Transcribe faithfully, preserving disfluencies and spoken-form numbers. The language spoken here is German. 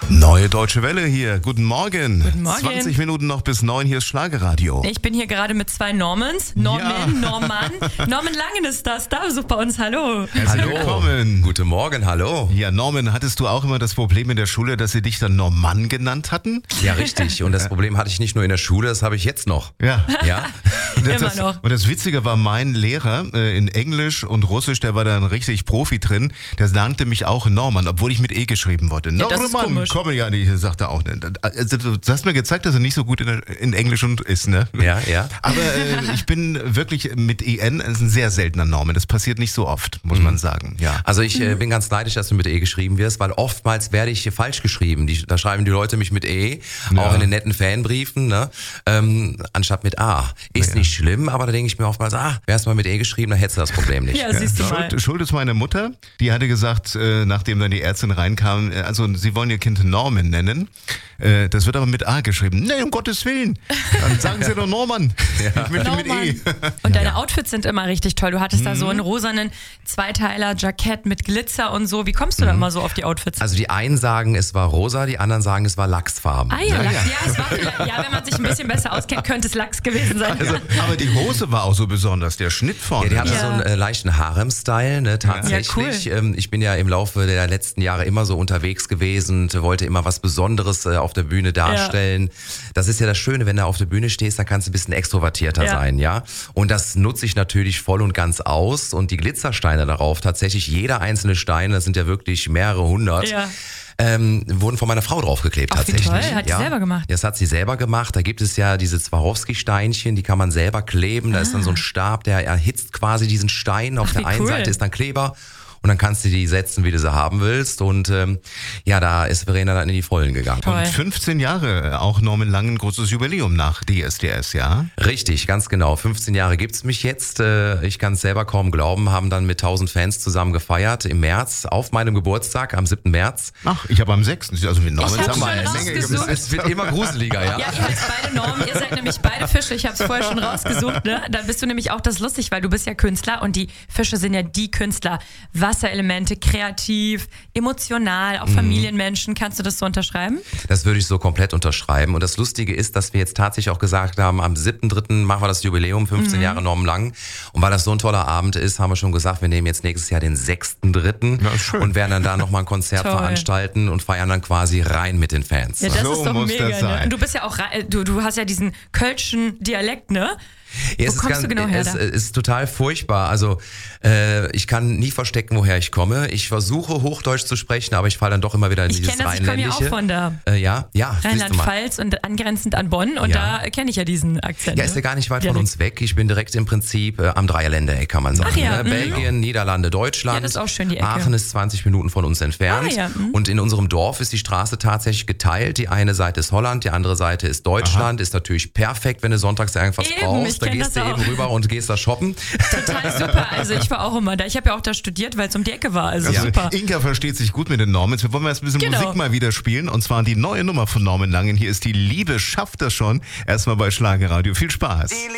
Neue Deutsche Welle hier. Guten Morgen. Guten Morgen. zwanzig Minuten noch bis neun. Hier ist Schlagerradio. Ich bin hier gerade mit zwei Normans. Norman, Ja. Norman. Norman Langen ist das. Da Besuch bei uns. Hallo. Herzlich Hallo. willkommen. Guten Morgen, hallo. Ja, Norman, hattest du auch immer das Problem in der Schule, dass sie dich dann Norman genannt hatten? Ja, richtig. Und das Problem hatte ich nicht nur in der Schule, das habe ich jetzt noch. Ja. Ja? Und das, Immer noch. Und das Witzige war, mein Lehrer äh, in Englisch und Russisch, der war dann richtig Profi drin, der nannte mich auch Norman, obwohl ich mit E geschrieben wurde. Ja, das ist Norman, komisch. komm ja nicht, sagt er auch nicht. Also, du hast mir gezeigt, dass er nicht so gut in, in Englisch und ist, ne? Ja, ja. Aber äh, ich bin wirklich mit E N ist ein sehr seltener Norman. Das passiert nicht so oft, muss man sagen. Ja. Also ich äh, bin ganz neidisch, dass du mit E geschrieben wirst, weil oftmals werde ich hier falsch geschrieben. Die, da schreiben die Leute mich mit E, Ja. auch in den netten Fanbriefen, ne? ähm, anstatt mit A. Ist Ja. nicht schlimm, aber da denke ich mir oftmals, ah, wärst mal mit E geschrieben, dann hättest du das Problem nicht. Ja, siehst du mal. Schuld, Schuld ist meine Mutter, die hatte gesagt, äh, nachdem dann die Ärztin reinkam, äh, also sie wollen ihr Kind Norman nennen, äh, das wird aber mit A geschrieben. Nee, um Gottes Willen, dann sagen sie doch Norman. Ich möchte mit Norman. E. Und deine Outfits sind immer richtig toll. Du hattest da so einen rosanen Zweiteiler-Jackett mit Glitzer und so. Wie kommst du da immer so auf die Outfits? Also die einen sagen, es war rosa, die anderen sagen, es war Lachsfarben. Ah ja, Lachs, ja, es war vielleicht, ja, wenn man sich ein bisschen besser auskennt, könnte es Lachs gewesen sein. Also, aber die Hose war auch so besonders, der Schnitt vorne. Ja, die hatte Ja. so einen äh, leichten Harem-Style, ne, tatsächlich. Ja, cool. ähm, ich bin ja im Laufe der letzten Jahre immer so unterwegs gewesen und wollte immer was Besonderes äh, auf der Bühne darstellen. Das ist ja das Schöne, wenn du auf der Bühne stehst, dann kannst du ein bisschen extrovertierter Ja. sein, ja. Und das nutze ich natürlich voll und ganz aus. Und die Glitzersteine darauf, tatsächlich jeder einzelne Stein, das sind ja wirklich mehrere hundert, Ja. Ähm, wurden von meiner Frau draufgeklebt. Ach, wie tatsächlich. toll. Hat die ja. selber gemacht? Das hat sie selber gemacht. Da gibt es ja diese Swarovski-Steinchen, die kann man selber kleben. Da ist dann so ein Stab, der erhitzt quasi diesen Stein. Auf Ach, der wie einen cool. Seite ist dann Kleber. Und dann kannst du die setzen, wie du sie haben willst. Und ähm, ja, da ist Verena dann in die Vollen gegangen. Toll. Und fünfzehn Jahre, auch Norman Langen, großes Jubiläum nach D S D S, ja? Richtig, ganz genau. fünfzehn Jahre gibt's mich jetzt. Äh, Ich kann es selber kaum glauben, haben dann mit tausend Fans zusammen gefeiert im März auf meinem Geburtstag am siebten März. Ach, ich habe am sechsten Also mit Norman Ich hab haben wir schon eine Menge rausgesucht. gemacht. Es wird immer gruseliger, ja. Ja, ihr heißt beide Normen, ihr seid nämlich beide Fische, ich habe es vorher schon rausgesucht, ne? Da bist du nämlich auch, das ist lustig, weil du bist ja Künstler und die Fische sind ja die Künstler. Wasserelemente, kreativ, emotional, auch Familienmenschen, kannst du das so unterschreiben? Das würde ich so komplett unterschreiben. Und das Lustige ist, dass wir jetzt tatsächlich auch gesagt haben, am siebten dritten machen wir das Jubiläum, fünfzehn Jahre Norman Lang. Und weil das so ein toller Abend ist, haben wir schon gesagt, wir nehmen jetzt nächstes Jahr den sechsten dritten Ja, schön. und werden dann da nochmal ein Konzert Toll. veranstalten und feiern dann quasi rein mit den Fans. Ja, das So ist doch muss mega, das ne? sein. Und du bist ja auch, rei- du, du hast ja diesen kölschen Dialekt, ne? Ja, Wo es ist kommst ganz, du genau her Es da? es ist total furchtbar. Also äh, ich kann nie verstecken, woher ich komme. Ich versuche Hochdeutsch zu sprechen, aber ich falle dann doch immer wieder in Ich dieses kenne das, ich komme ja auch Rheinländische. von da. Äh, ja, ja. siehst du mal. Rheinland-Pfalz und angrenzend an Bonn und Ja. da kenne ich ja diesen Akzent. Ja, ne? ist ja gar nicht weit von Dialekt. uns weg. Ich bin direkt im Prinzip äh, am Dreierländereck, kann man sagen. Ach ja, ne? mhm. Belgien, Niederlande, Deutschland. Ja, das ist auch schön, die Ecke. Aachen ist zwanzig Minuten von uns entfernt. Ah ja, mhm. Und in unserem Dorf ist die Straße tatsächlich geteilt. Die eine Seite ist Holland, die andere Seite ist Deutschland. Ist natürlich perfekt, wenn du sonntags irgendwas Eben, ich brauchst. Da kenn gehst du das eben auch. rüber und gehst da shoppen. Total super. Also ich war auch immer da. Ich habe ja auch da studiert, weil es um die Ecke war. Also Also, super. Inka versteht sich gut mit den Normans. Wir wollen jetzt ein bisschen Genau. Musik mal wieder spielen. Und zwar die neue Nummer von Norman Langen. Hier ist die Liebe schafft das schon. Erstmal bei Schlagerradio. Viel Spaß.